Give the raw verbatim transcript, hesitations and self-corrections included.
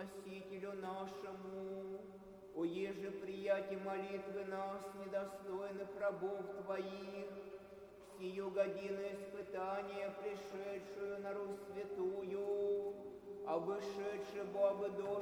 Спасителю нашему, уеже прияти молитвы нас, недостойных рабов Твоих, в сию годину испытания, пришедшую на Русь святую, а вышедший бы об дождь